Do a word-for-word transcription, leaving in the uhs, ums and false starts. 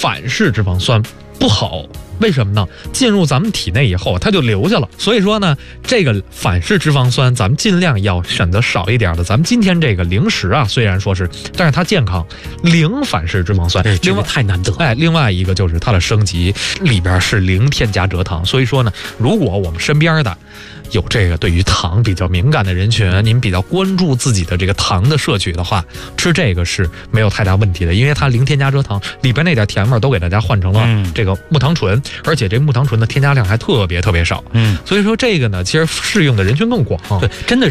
反式脂肪酸不好。为什么呢？进入咱们体内以后，它就留下了。所以说呢，这个反式脂肪酸，咱们尽量要选择少一点的。咱们今天这个零食啊，虽然说是，但是它健康，零反式脂肪酸， 这个太难得。 哎，另外一个就是它的升级里边是零添加蔗糖。所以说呢，如果我们身边的有这个对于糖比较敏感的人群，您比较关注自己的这个糖的摄取的话，吃这个是没有太大问题的，因为它零添加蔗糖，里边那点甜味都给大家换成了这个木糖醇，而且这木糖醇的添加量还特别特别少。嗯，所以说这个呢，其实适用的人群更广。 对，真的。